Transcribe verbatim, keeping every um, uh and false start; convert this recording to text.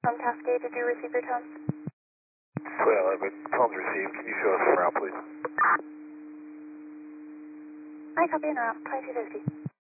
from Cascade, did you receive your tones? twelve eleven, tones received. Can you show us the route, please? I copy in route, twenty-two fifty.